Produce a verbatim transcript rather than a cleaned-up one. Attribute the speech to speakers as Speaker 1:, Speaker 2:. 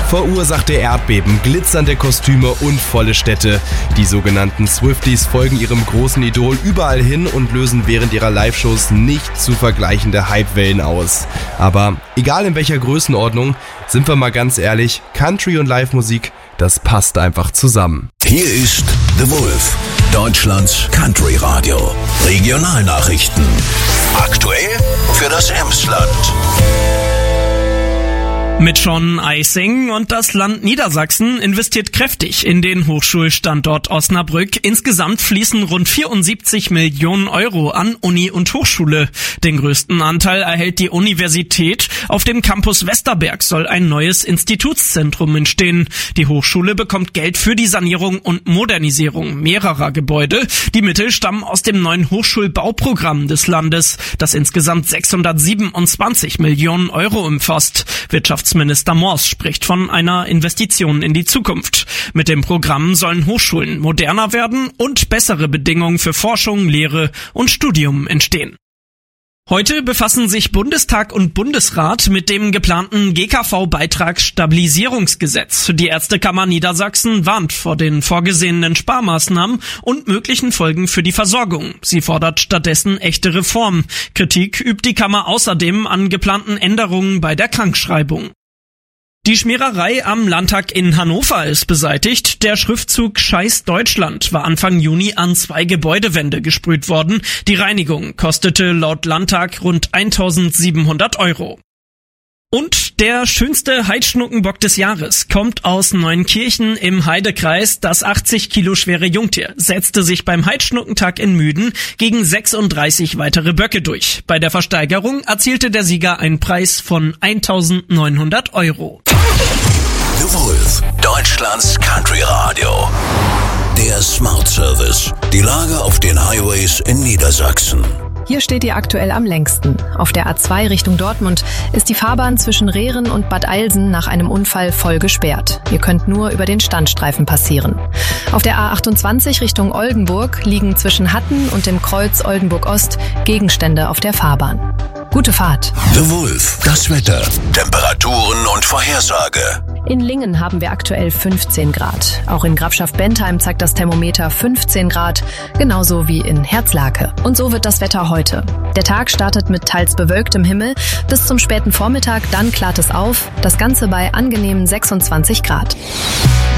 Speaker 1: verursachte Erdbeben, glitzernde Kostüme und volle Städte. Die sogenannten Swifties folgen ihrem großen Idol überall hin und lösen während ihrer Live-Shows nicht zu vergleichende Hypewellen aus. Aber egal in welcher Größenordnung, sind wir mal ganz ehrlich, Country und Live-Musik, das passt einfach zusammen.
Speaker 2: Hier ist The Wolf, Deutschlands Country-Radio. Regionalnachrichten. Aktuell für das Emsland.
Speaker 3: Mit Sean Eising und das Land Niedersachsen investiert kräftig in den Hochschulstandort Osnabrück. Insgesamt fließen rund vierundsiebzig Millionen Euro an Uni und Hochschule. Den größten Anteil erhält die Universität. Auf dem Campus Westerberg soll ein neues Institutszentrum entstehen. Die Hochschule bekommt Geld für die Sanierung und Modernisierung mehrerer Gebäude. Die Mittel stammen aus dem neuen Hochschulbauprogramm des Landes, das insgesamt sechshundertsiebenundzwanzig Millionen Euro umfasst. Wirtschafts Minister Mors spricht von einer Investition in die Zukunft. Mit dem Programm sollen Hochschulen moderner werden und bessere Bedingungen für Forschung, Lehre und Studium entstehen. Heute befassen sich Bundestag und Bundesrat mit dem geplanten G K V-Beitragsstabilisierungsgesetz. Die Ärztekammer Niedersachsen warnt vor den vorgesehenen Sparmaßnahmen und möglichen Folgen für die Versorgung. Sie fordert stattdessen echte Reformen. Kritik übt die Kammer außerdem an geplanten Änderungen bei der Krankschreibung. Die Schmiererei am Landtag in Hannover ist beseitigt. Der Schriftzug Scheiß Deutschland war Anfang Juni an zwei Gebäudewände gesprüht worden. Die Reinigung kostete laut Landtag rund eintausendsiebenhundert Euro. Und der schönste Heidschnuckenbock des Jahres kommt aus Neunkirchen im Heidekreis. Das achtzig Kilo schwere Jungtier setzte sich beim Heidschnuckentag in Müden gegen sechsunddreißig weitere Böcke durch. Bei der Versteigerung erzielte der Sieger einen Preis von eintausendneunhundert Euro.
Speaker 2: The Wolf, Deutschlands Country Radio. Der Smart Service. Die Lage auf den Highways in Niedersachsen.
Speaker 4: Hier steht ihr aktuell am längsten. Auf der A zwei Richtung Dortmund ist die Fahrbahn zwischen Rehren und Bad Eilsen nach einem Unfall voll gesperrt. Ihr könnt nur über den Standstreifen passieren. Auf der A achtundzwanzig Richtung Oldenburg liegen zwischen Hatten und dem Kreuz Oldenburg-Ost Gegenstände auf der Fahrbahn. Gute Fahrt.
Speaker 2: The Wolf, das Wetter, Temperaturen und Vorhersage.
Speaker 4: In Lingen haben wir aktuell fünfzehn Grad. Auch in Grafschaft-Bentheim zeigt das Thermometer fünfzehn Grad, genauso wie in Herzlake. Und so wird das Wetter heute. Der Tag startet mit teils bewölktem Himmel. Bis zum späten Vormittag, dann klart es auf. Das Ganze bei angenehmen sechsundzwanzig Grad.